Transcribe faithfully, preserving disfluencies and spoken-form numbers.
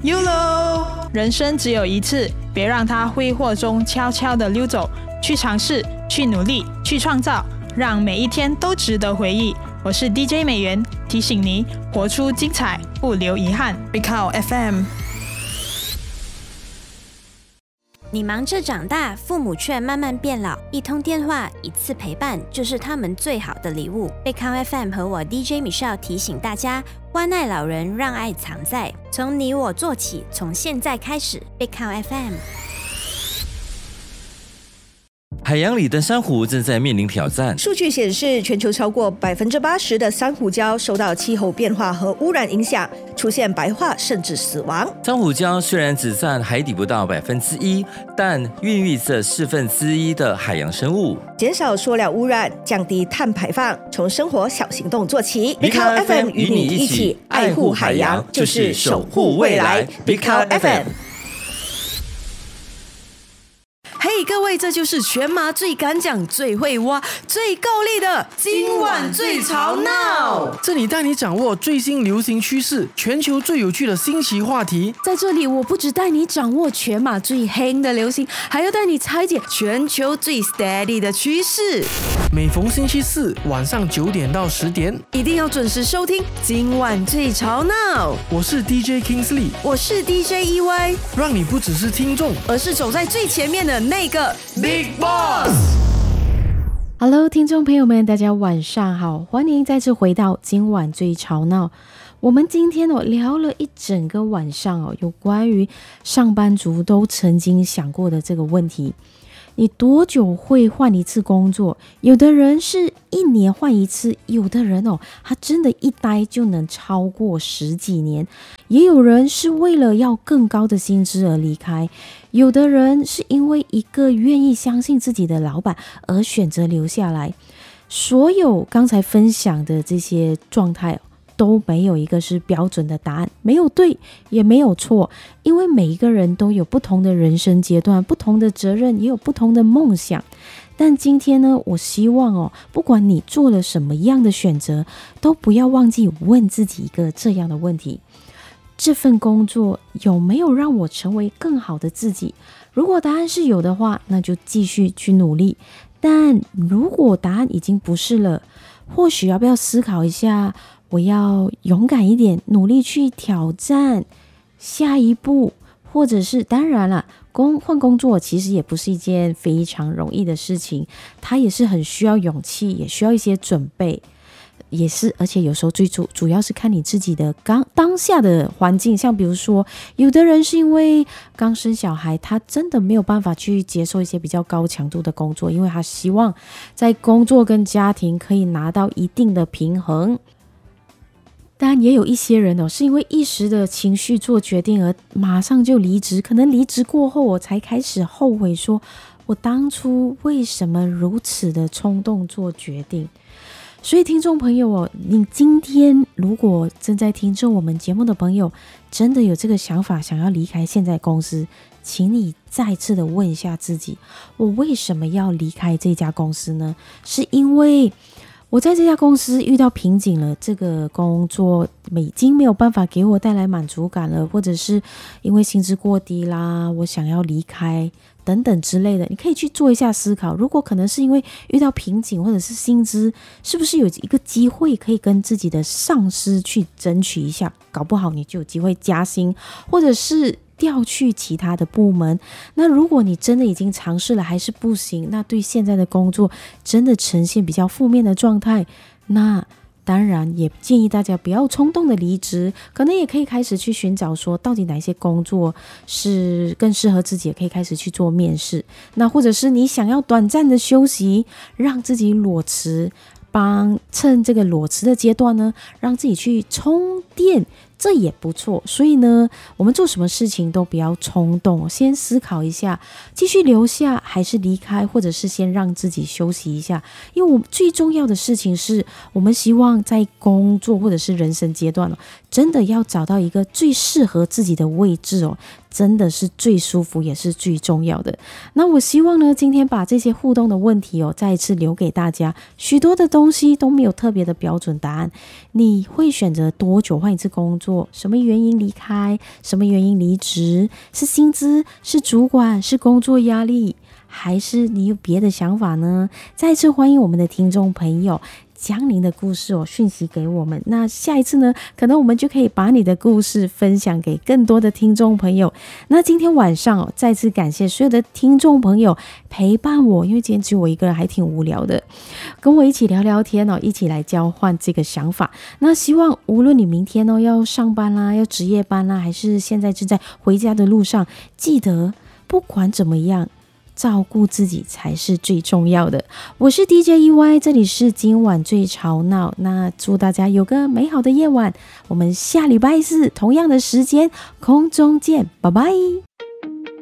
Y O L O， 人生只有一次，别让它挥霍中悄悄地溜走。去尝试，去努力，去创造，让每一天都值得回忆。我是 D J 美元，提醒你活出精彩，不留遗憾。Big Cow F M。 你忙着长大，父母却慢慢变老，一通电话，一次陪伴，就是他们最好的礼物。Big Cow F M 和我 D J Michelle 提醒大家，关爱老人，让爱藏在，从你我做起，从现在开始。Big Cow F M。 海洋里的珊瑚正在面临挑战。 数据显示，全球超过百分之八十的珊瑚礁受到气候变化和污染影响，出现白化甚至死亡。 珊瑚礁虽然只占海底不到百分之一，但孕育着四分之一的海洋生物。 减少塑料污染，降低碳排放，从生活小行动做起。 Big Cow F M 与你一起爱护海洋，就是守护未来。Big Cow F M。 嘿、hey, 各位，这就是全马最敢讲、最会挖、最够力的今晚最吵闹。 这里带你掌握最新流行趋势，全球最有趣的新奇话题。 在这里，我不只带你掌握全马最夯的流行，还要带你拆解全球最 steady 的趋势。 每逢星期四晚上九点到十点， 一定要准时收听今晚最吵闹。 我是 D J Kingsley， 我是 D J E Y， 让你不只是听众， 而是走在最前面的那个 Big Boss。 Hello， 听众朋友们，大家晚上好，欢迎再次回到今晚最吵闹。我们今天哦聊了一整个晚上哦，有关于上班族都曾经想过的这个问题。你多久会换一次工作？有的人是一年换一次，有的人哦，他真的一待就能超过十几年。也有人是为了要更高的薪资而离开，有的人是因为一个愿意相信自己的老板而选择留下来。所有刚才分享的这些状态都没有一个是标准的答案，没有对也没有错，因为每一个人都有不同的人生阶段，不同的责任，也有不同的梦想。但今天呢，我希望哦，不管你做了什么样的选择，都不要忘记问自己一个这样的问题：这份工作有没有让我成为更好的自己？如果答案是有的话，那就继续去努力。但如果答案已经不是了，或许要不要思考一下，我要勇敢一点，努力去挑战下一步，或者是当然了，工换工作其实也不是一件非常容易的事情，它也是很需要勇气，也需要一些准备，也是，而且有时候最主主要是看你自己的刚当下的环境。像比如说，有的人是因为刚生小孩，他真的没有办法去接受一些比较高强度的工作，因为他希望在工作跟家庭可以拿到一定的平衡。当然也有一些人哦，是因为一时的情绪做决定而马上就离职，可能离职过后我才开始后悔，说我当初为什么如此的冲动做决定。所以听众朋友哦，你今天如果正在听着我们节目的朋友，真的有这个想法，想要离开现在公司，请你再次的问一下自己，我为什么要离开这家公司呢？是因为我在这家公司遇到瓶颈了，这个工作已经没有办法给我带来满足感了，或者是因为薪资过低啦，我想要离开等等之类的。你可以去做一下思考，如果可能是因为遇到瓶颈或者是薪资，是不是有一个机会可以跟自己的上司去争取一下，搞不好你就有机会加薪，或者是调去其他的部门。那如果你真的已经尝试了还是不行，那对现在的工作真的呈现比较负面的状态，那当然也建议大家不要冲动的离职，可能也可以开始去寻找说到底哪些工作是更适合自己，也可以开始去做面试。那或者是你想要短暂的休息，让自己裸辞，帮趁这个裸辞的阶段呢，让自己去充电，这也不错。所以呢，我们做什么事情都不要冲动，先思考一下，继续留下还是离开，或者是先让自己休息一下。因为我们最重要的事情是，我们希望在工作或者是人生阶段哦，真的要找到一个最适合自己的位置哦， 真的是最舒服也是最重要的。那我希望呢，今天把这些互动的问题哦，再一次留给大家。许多的东西都没有特别的标准答案。你会选择多久换一次工作？什么原因离开？什么原因离职？是薪资？是主管？是工作压力？还是你有别的想法呢？再次欢迎我们的听众朋友将您的故事哦讯息给我们。那下一次呢，可能我们就可以把你的故事分享给更多的听众朋友。那今天晚上哦，再次感谢所有的听众朋友陪伴我，因为今天只有我一个人还挺无聊的，跟我一起聊聊天哦，一起来交换这个想法。那希望无论你明天哦要上班啦，要值夜班啦，还是现在正在回家的路上，记得不管怎么样，照顾自己才是最重要的。我是 D J E Y， 这里是今晚最吵闹。那祝大家有个美好的夜晚，我们下礼拜四同样的时间空中见，拜拜。